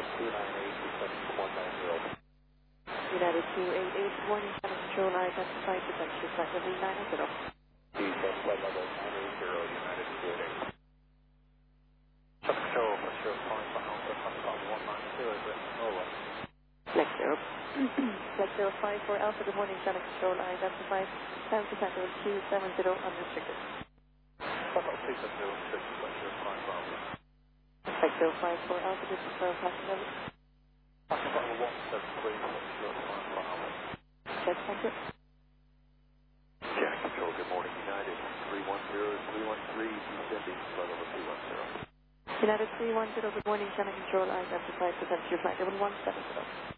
United 288, good morning, Channel Control, I identified potential flight level 980. Flight level 980, United 288. Channel Control, what's your calling for Alpha, Foxtrot 190, is it Norway? Flex 0. Flex 054 Alpha, good morning, Channel Control, I identified 10% level 270 unrestricted. Foxtrot 270, what's your calling for Alpha? Flex 054 Alpha, this is for passing level. Foxtrot level 173, what's your calling for Alpha? Check, thank you. Channel Control, good morning, United 310, 313, descending, flight level 210. United 310, good morning, Channel Control, I identified potential flight level 170.